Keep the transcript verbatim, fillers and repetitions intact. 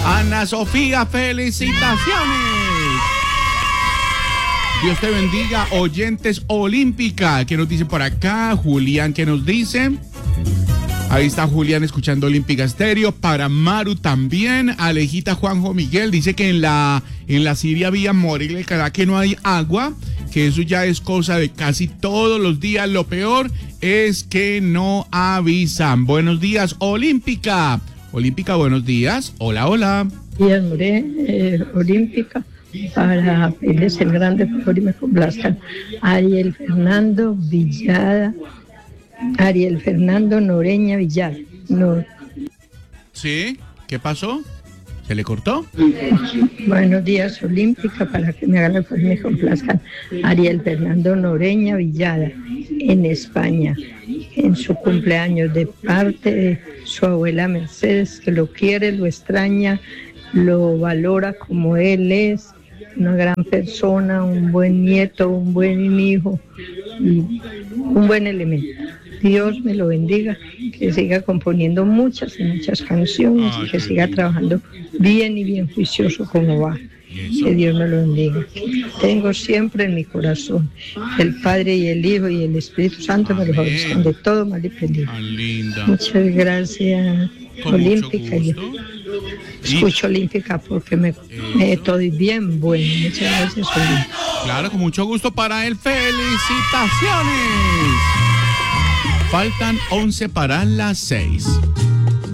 Ana Sofía, felicitaciones. Dios te bendiga, oyentes olímpica. ¿Qué nos dice por acá? Julián, ¿qué nos dice? Ahí está Julián escuchando Olímpica Estéreo. Para Maru también. Alejita Juanjo Miguel dice que en la, en la Siria Vía Morir que no hay agua, que eso ya es cosa de casi todos los días. Lo peor es que no avisan. Buenos días, Olímpica. Olímpica, buenos días. Hola, hola. Días, More, eh, Olímpica, para pedirles el grande favor y me complazcan. Ariel Fernando Villada. Ariel Fernando Noreña Villar. No. ¿Sí? ¿Qué pasó? ¿Se le cortó? Buenos días, Olímpica, para que me hagan el favor y me complazcan. Ariel Fernando Noreña Villada, en España, en su cumpleaños, de parte de su abuela Mercedes, que lo quiere, lo extraña, lo valora como él es, una gran persona, un buen nieto, un buen hijo, y un buen elemento. Dios me lo bendiga, que siga componiendo muchas y muchas canciones y que siga trabajando bien y bien juicioso como va. Que Dios me lo bendiga. Tengo siempre en mi corazón el Padre y el Hijo y el Espíritu Santo me lo favorezcan de todo mal y bendito. Muchas gracias, Olímpica. Yo escucho Olímpica porque me, me estoy bien bueno. Muchas gracias, Olímpica. Claro, con mucho gusto para él. ¡Felicitaciones! Faltan once para las seis.